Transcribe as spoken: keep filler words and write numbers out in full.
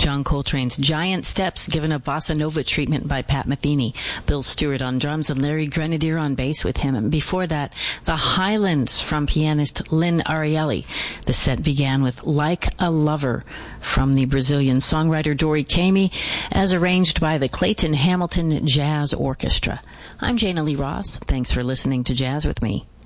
John Coltrane's Giant Steps, given a bossa nova treatment by Pat Metheny. Bill Stewart on drums and Larry Grenadier on bass with him. And before that, The Highlands from pianist Lynn Ariely. The set began with Like a Lover from the Brazilian songwriter Dori Caymmi, as arranged by the Clayton Hamilton Jazz Orchestra. I'm Jana Lee Ross. Thanks for listening to Jazz with me.